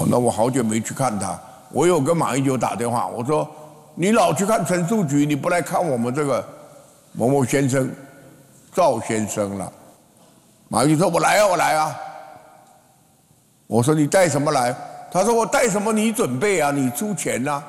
那我好久没去看他，我有跟马英九打电话，我说你老去看陈树菊，你不来看我们这个某某先生、赵先生了。马英九说：“我来啊，我来啊。”我说：“你带什么来？”他说：“我带什么你准备啊，你出钱啊。”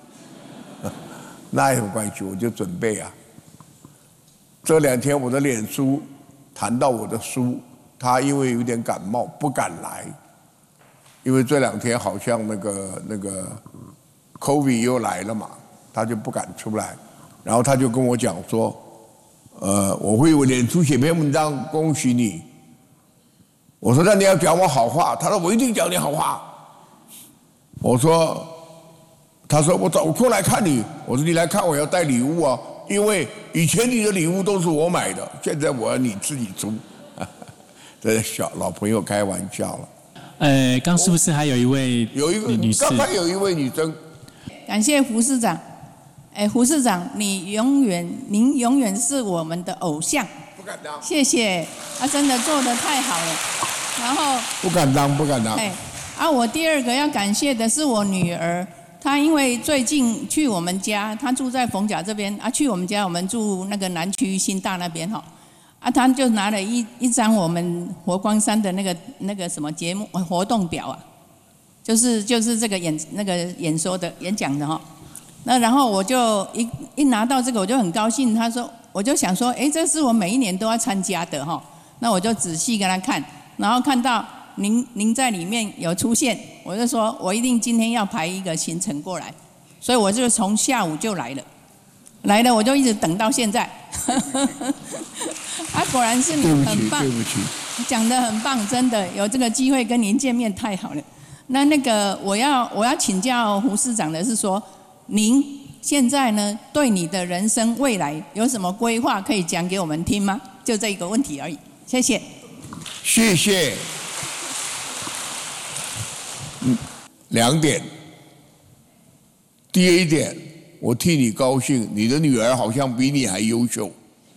那有关系，我就准备啊。这2天我的脸书谈到我的书，他因为有点感冒不敢来，因为这2天好像那个 COVID 又来了嘛，他就不敢出来。然后他就跟我讲说，我会为脸书写篇文章恭喜你。我说那你要讲我好话，他说我一定讲你好话。我说，他说我找空来看你，我说你来看我要带礼物啊，因为以前你的礼物都是我买的，现在我要你自己出。这小老朋友开玩笑了。 刚是不是还有一位女士？ 刚才有一位女生。 感谢胡市长。胡市长，您永远是我们的偶像。 不敢当。 谢谢，真的做得太好了。然后。 不敢当，不敢当。 我第2个要感谢的是我女儿，她因为最近去我们家，她住在逢甲这边去我们家，我们住那个南区新大那边她就拿了一张我们佛光山的那个什么节目活动表就是这个演说的演讲的那然后我就一拿到这个我就很高兴，我就想说，这是我每一年都要参加的那我就仔细跟她看，然后看到您在里面有出现，我就说我一定今天要排一个行程过来，所以我就从下午就来了我就一直等到现在。果然是你很棒， 对不起， 讲得很棒，真的有这个机会跟您见面太好了。那个我要请教胡市长的是说，您现在呢对你的人生未来有什么规划可以讲给我们听吗？就这一个问题而已，谢谢。 谢谢。2点。第1点，我替你高兴，你的女儿好像比你还优秀。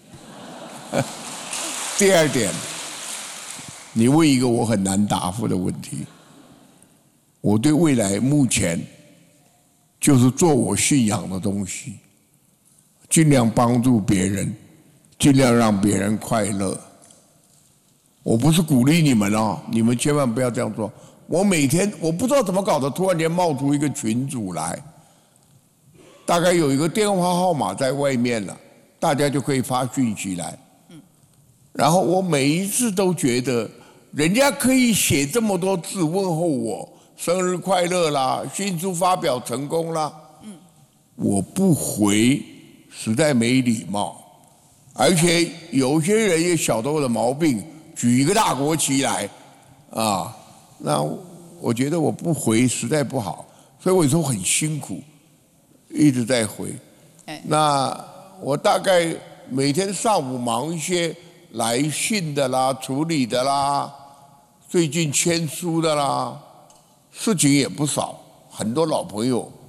第2点，你问一个我很难答复的问题。我对未来目前就是做我信仰的东西，尽量帮助别人，尽量让别人快乐。我不是鼓励你们你们千万不要这样做。我每天我不知道怎么搞的，突然间冒出一个群组来，大概有一个电话号码在外面了，大家就可以发讯息来。然后我每一次都觉得，人家可以写这么多字问候我，生日快乐啦，新书发表成功啦，我不回，实在没礼貌。而且有些人也晓得我的毛病，举一个大国旗来，那我觉得我不回实在不好，所以我有时候很辛苦，一直在回。那我大概每天上午忙一些来信的啦、处理的啦，最近签书的啦，事情也不少，很多老朋友